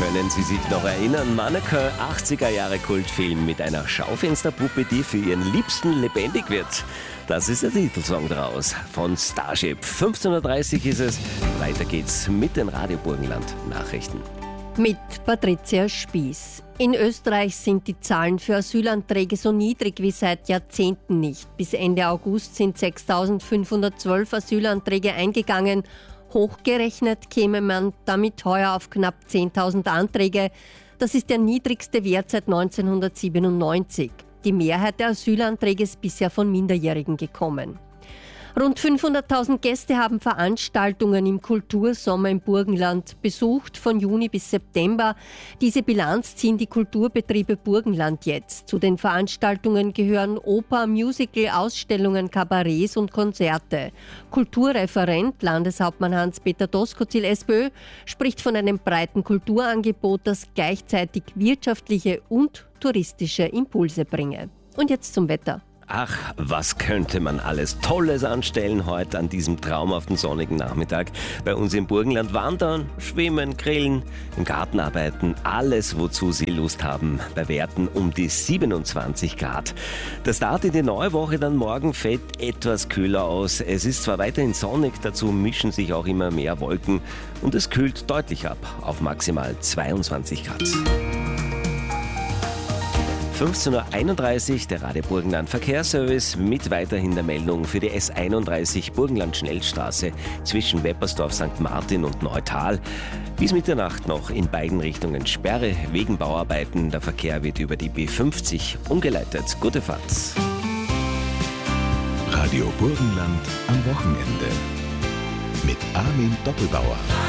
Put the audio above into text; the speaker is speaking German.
Können Sie sich noch erinnern? Mannequin, 80er Jahre Kultfilm mit einer Schaufensterpuppe, die für ihren Liebsten lebendig wird. Das ist der Titelsong draus von Starship. 15.30 Uhr ist es. Weiter geht's mit den Radio Burgenland Nachrichten. Mit Patricia Spieß. In Österreich sind die Zahlen für Asylanträge so niedrig wie seit Jahrzehnten nicht. Bis Ende August sind 6.512 Asylanträge eingegangen. Hochgerechnet käme man damit heuer auf knapp 10.000 Anträge. Das ist der niedrigste Wert seit 1997. Die Mehrheit der Asylanträge ist bisher von Minderjährigen gekommen. Rund 500.000 Gäste haben Veranstaltungen im Kultursommer im Burgenland besucht, von Juni bis September. Diese Bilanz ziehen die Kulturbetriebe Burgenland jetzt. Zu den Veranstaltungen gehören Oper, Musical, Ausstellungen, Kabarets und Konzerte. Kulturreferent, Landeshauptmann Hans-Peter Doskozil, SPÖ, spricht von einem breiten Kulturangebot, das gleichzeitig wirtschaftliche und touristische Impulse bringe. Und jetzt zum Wetter. Ach, was könnte man alles Tolles anstellen heute an diesem traumhaften sonnigen Nachmittag. Bei uns im Burgenland wandern, schwimmen, grillen, im Garten arbeiten, alles, wozu Sie Lust haben, bei Werten um die 27 Grad. Der Start in die neue Woche dann morgen fällt etwas kühler aus. Es ist zwar weiterhin sonnig, dazu mischen sich auch immer mehr Wolken und es kühlt deutlich ab auf maximal 22 Grad. 15.31 Uhr, der Radio Burgenland Verkehrsservice mit weiterhin der Meldung für die S31 Burgenland Schnellstraße zwischen Weppersdorf, St. Martin und Neutal. Bis Mitternacht noch in beiden Richtungen Sperre wegen Bauarbeiten. Der Verkehr wird über die B50 umgeleitet. Gute Fahrt. Radio Burgenland am Wochenende mit Armin Doppelbauer.